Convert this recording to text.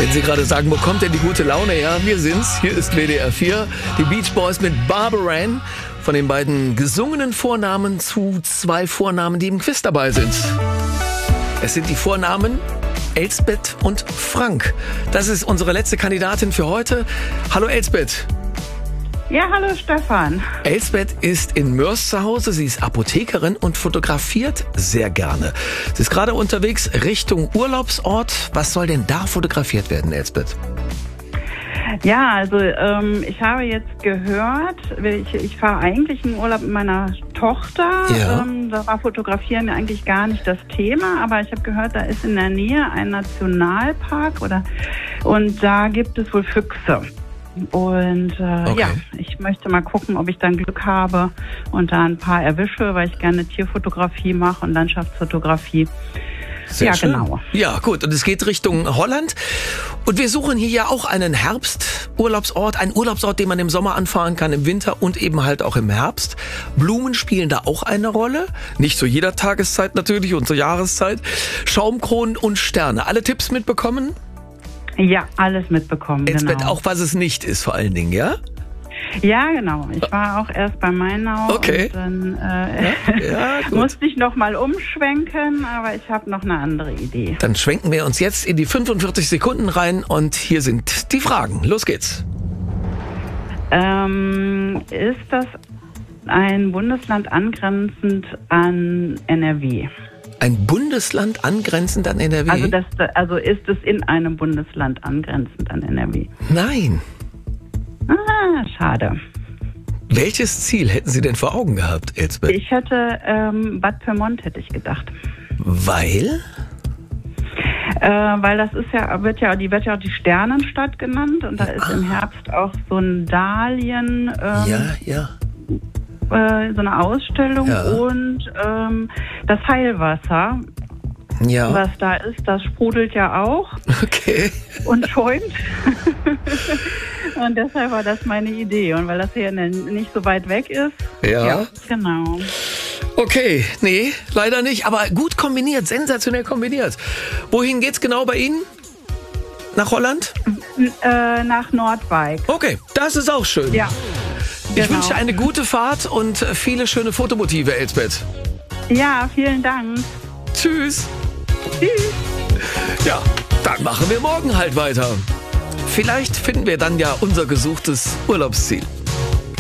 Wenn Sie gerade sagen, wo kommt denn die gute Laune her? Wir sind's. Hier ist WDR 4. Die Beach Boys mit Barbara Ann. Von den beiden gesungenen Vornamen zu 2 Vornamen, die im Quiz dabei sind. Es sind die Vornamen Elsbeth und Frank. Das ist unsere letzte Kandidatin für heute. Hallo Elsbeth. Ja, hallo Stefan. Elsbeth ist in Mörs zu Hause. Sie ist Apothekerin und fotografiert sehr gerne. Sie ist gerade unterwegs Richtung Urlaubsort. Was soll denn da fotografiert werden, Elsbeth? Ja, also ich habe jetzt gehört, ich fahre eigentlich in Urlaub mit meiner Tochter. Ja. Da war Fotografieren eigentlich gar nicht das Thema, aber ich habe gehört, da ist in der Nähe ein Nationalpark und da gibt es wohl Füchse. Und Okay. ja, ich möchte mal gucken, ob ich dann Glück habe und da ein paar erwische, weil ich gerne Tierfotografie mache und Landschaftsfotografie. Sehr schön. Genau. Ja, gut. Und es geht Richtung Holland. Und wir suchen hier ja auch einen Herbsturlaubsort. Einen Urlaubsort, den man im Sommer anfahren kann, im Winter und eben halt auch im Herbst. Blumen spielen da auch eine Rolle. Nicht zu jeder Tageszeit natürlich und zur Jahreszeit. Schaumkronen und Sterne. Alle Tipps mitbekommen? Ja, alles mitbekommen, Elsbeth, genau. auch was es nicht ist vor allen Dingen, ja? Ja, genau. Ich war auch erst bei Mainau Okay. und dann Ja, gut. musste ich noch mal umschwenken, aber ich habe noch eine andere Idee. Dann schwenken wir uns jetzt in die 45 Sekunden rein und hier sind die Fragen. Los geht's. Ist das ein Bundesland angrenzend an NRW? Ein Bundesland angrenzend an NRW? Also ist es in einem Bundesland angrenzend an NRW? Nein. Ah, schade. Welches Ziel hätten Sie denn vor Augen gehabt, Elsbeth? Ich hätte Bad Pyrmont hätte ich gedacht. Weil? Weil das ist ja, wird ja auch die Sternenstadt genannt und da ist im Herbst auch so ein Dahlien, Ja. so eine Ausstellung Ja. und das Heilwasser, Ja. was da ist, das sprudelt ja auch Okay. und schäumt. Und deshalb war das meine Idee und weil das hier nicht so weit weg ist. Ja. Genau. Okay, nee, leider nicht, aber gut kombiniert, sensationell kombiniert. Wohin geht's genau bei Ihnen? Nach Holland? Nach Nordwijk. Okay, das ist auch schön. Ja. Ich genau. wünsche eine gute Fahrt und viele schöne Fotomotive, Elsbeth. Ja, vielen Dank. Tschüss. Tschüss. Ja, dann machen wir morgen halt weiter. Vielleicht finden wir dann ja unser gesuchtes Urlaubsziel.